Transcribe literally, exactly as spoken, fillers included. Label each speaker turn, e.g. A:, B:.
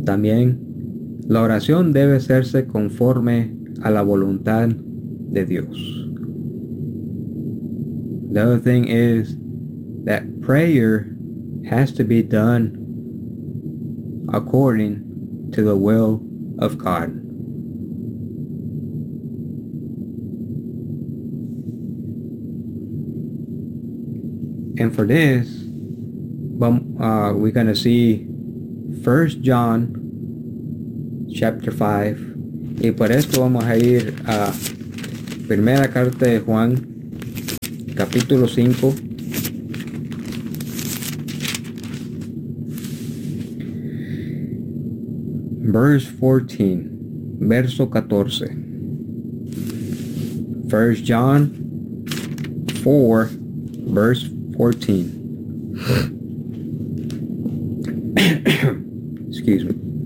A: También la oración debe hacerse conforme a la voluntad de Dios. The other thing is that prayer has to be done according to the will of God. And for this, uh, we're going to see First John chapter five. Y por esto vamos a ir a primera carta de Juan, capítulo cinco. Verse fourteen, verso catorce. First John four, verse fourteen. Excuse me.